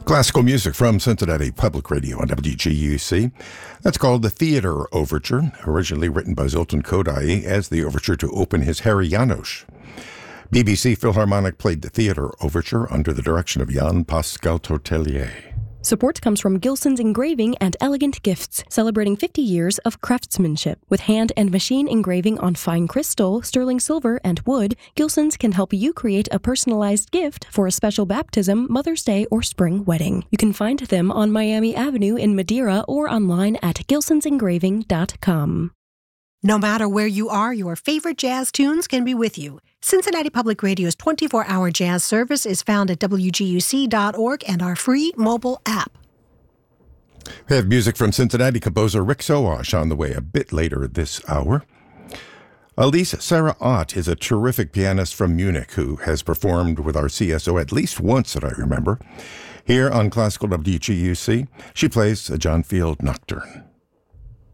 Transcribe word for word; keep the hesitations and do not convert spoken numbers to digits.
Classical music from Cincinnati Public Radio on W G U C. That's called the Theater Overture, originally written by Zoltan Kodály as the overture to open his Harry János. B B C Philharmonic played the Theater Overture under the direction of Jan-Pascal Tortelier. Support comes from Gilson's Engraving and Elegant Gifts, celebrating fifty years of craftsmanship. With hand and machine engraving on fine crystal, sterling silver, and wood, Gilson's can help you create a personalized gift for a special baptism, Mother's Day, or spring wedding. You can find them on Miami Avenue in Madeira or online at gilsons engraving dot com. No matter where you are, your favorite jazz tunes can be with you. Cincinnati Public Radio's twenty-four hour jazz service is found at W G U C dot org and our free mobile app. We have music from Cincinnati composer Rick Sowash on the way a bit later this hour. Elise Sarah Ott is a terrific pianist from Munich who has performed with our C S O at least once that I remember. Here on Classical W G U C, she plays a John Field Nocturne.